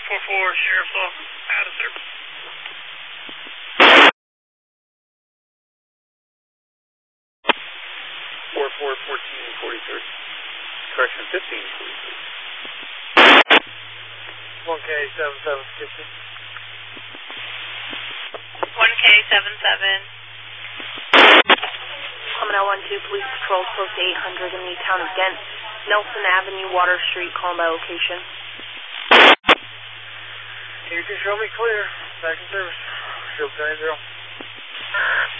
Sheriff's Office, Addison. 441443. Correction, 1543. 1K7750. 1K77. Coming out 12, Police Patrol, close to 800 in the town of Ghent, Nelson Avenue, Water Street, calling by location. You can show me clear. Back in service. Show 90.